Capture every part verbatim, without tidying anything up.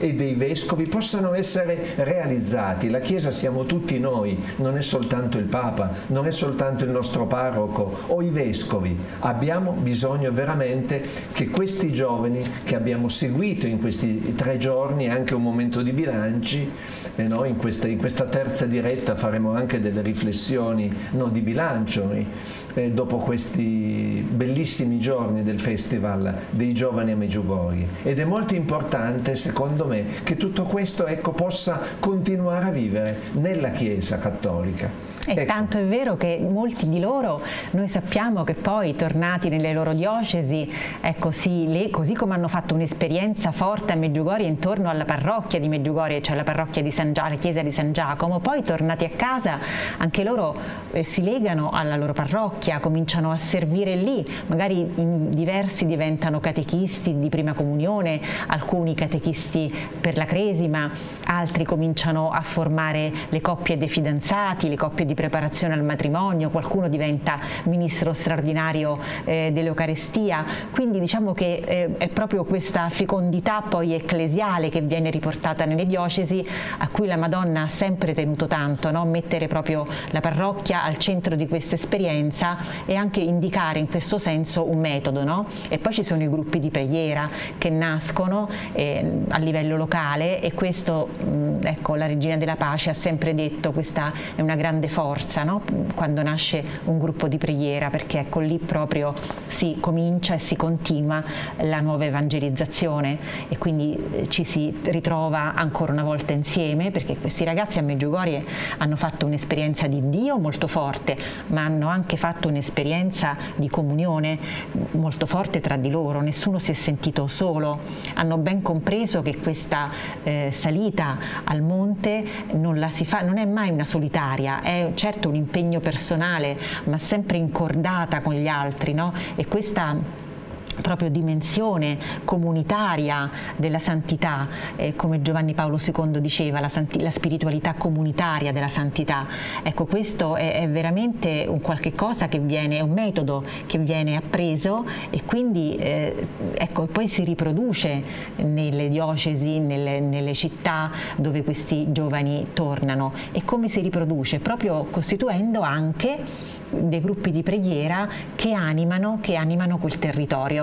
e dei vescovi possano essere realizzati. La Chiesa siamo tutti noi, non è soltanto il Papa, non è soltanto il nostro parroco o i vescovi. Abbiamo bisogno veramente che questi giovani che abbiamo seguito in questi tre giorni, anche un momento di bilanci, e noi in questa, in questa terza diretta faremo anche delle riflessioni no, di bilancio eh, dopo questi bellissimi giorni del Festival dei Giovani a Medjugorje, ed è molto importante secondo me che tutto questo ecco, possa continuare a vivere nella Chiesa cattolica. E ecco. Tanto è vero che molti di loro, noi sappiamo che poi tornati nelle loro diocesi, ecco, sì, le, così come hanno fatto un'esperienza forte a Medjugorje intorno alla parrocchia di Medjugorje, cioè la parrocchia di San Giacomo, la chiesa di San Giacomo, poi tornati a casa anche loro eh, si legano alla loro parrocchia, cominciano a servire lì, magari in diversi diventano catechisti di prima comunione, alcuni catechisti per la cresima, altri cominciano a formare le coppie dei fidanzati, le coppie di di preparazione al matrimonio, qualcuno diventa ministro straordinario eh, dell'Eucarestia, quindi diciamo che eh, è proprio questa fecondità poi ecclesiale che viene riportata nelle diocesi, a cui la Madonna ha sempre tenuto tanto, no? Mettere proprio la parrocchia al centro di questa esperienza e anche indicare in questo senso un metodo, no? E poi ci sono i gruppi di preghiera che nascono eh, a livello locale, e questo mh, ecco, la Regina della Pace ha sempre detto, questa è una grande forza, no? Quando nasce un gruppo di preghiera, perché ecco lì proprio si comincia e si continua la nuova evangelizzazione, e quindi eh, ci si ritrova ancora una volta insieme, perché questi ragazzi a Medjugorje hanno fatto un'esperienza di Dio molto forte, ma hanno anche fatto un'esperienza di comunione molto forte tra di loro, nessuno si è sentito solo, hanno ben compreso che questa eh, salita al monte non la si fa, non è mai una solitaria, è certo un impegno personale, ma sempre incordata con gli altri, no? E questa proprio dimensione comunitaria della santità, eh, come Giovanni Paolo secondo diceva, la, la spiritualità comunitaria della santità. Ecco, questo è, è veramente un qualche cosa che viene, è un metodo che viene appreso, e quindi eh, ecco, poi si riproduce nelle diocesi, nelle, nelle città dove questi giovani tornano. E come si riproduce? Proprio costituendo anche dei gruppi di preghiera che animano, che animano quel territorio.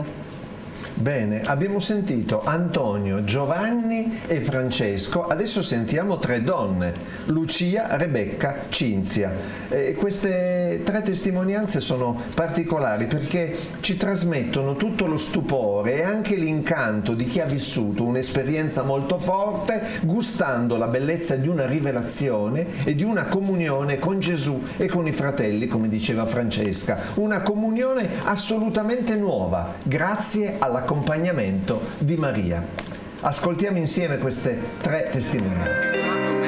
Bene, abbiamo sentito Antonio, Giovanni e Francesco, adesso sentiamo tre donne, Lucia, Rebecca, Cinzia. E queste tre testimonianze sono particolari perché ci trasmettono tutto lo stupore e anche l'incanto di chi ha vissuto un'esperienza molto forte, gustando la bellezza di una rivelazione e di una comunione con Gesù e con i fratelli, come diceva Francesca, una comunione assolutamente nuova, grazie alla accompagnamento di Maria. Ascoltiamo insieme queste tre testimonianze.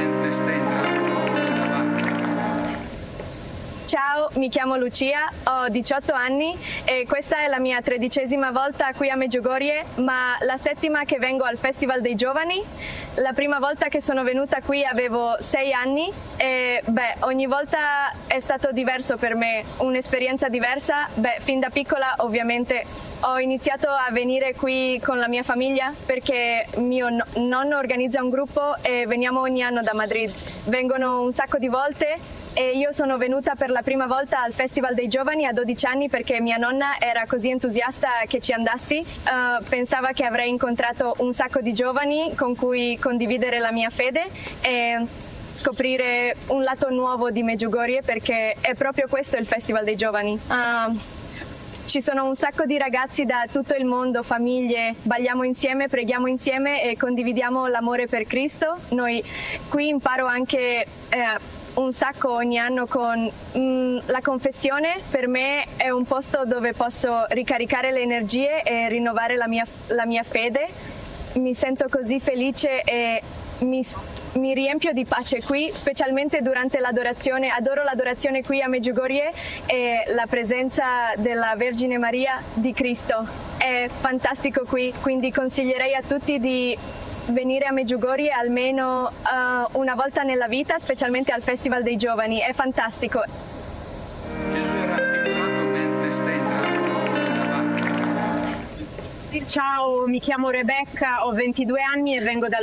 Ciao, mi chiamo Lucia, ho diciotto anni e questa è la mia tredicesima volta qui a Medjugorje, ma la settima che vengo al Festival dei Giovani. La prima volta che sono venuta qui avevo sei anni e beh, ogni volta è stato diverso per me, un'esperienza diversa. Beh, fin da piccola ovviamente ho iniziato a venire qui con la mia famiglia perché mio nonno organizza un gruppo e veniamo ogni anno da Madrid. Vengono un sacco di volte e io sono venuta per la prima volta al Festival dei Giovani a dodici anni perché mia nonna era così entusiasta che ci andassi, uh, pensava che avrei incontrato un sacco di giovani con cui condividere la mia fede e scoprire un lato nuovo di Medjugorje, perché è proprio questo il Festival dei Giovani. Uh, Ci sono un sacco di ragazzi da tutto il mondo, famiglie, balliamo insieme, preghiamo insieme e condividiamo l'amore per Cristo. Noi qui imparo anche eh, un sacco ogni anno con mm, la confessione. Per me è un posto dove posso ricaricare le energie e rinnovare la mia, la mia fede. Mi sento così felice e mi Mi riempio di pace qui, specialmente durante l'adorazione. Adoro l'adorazione qui a Medjugorje e la presenza della Vergine Maria di Cristo. È fantastico qui, quindi consiglierei a tutti di venire a Medjugorje almeno uh, una volta nella vita, specialmente al Festival dei Giovani. È fantastico. Gesù è raffigurato mentre stai entrando nella barca. Ciao, mi chiamo Rebecca, ho ventidue anni e vengo dal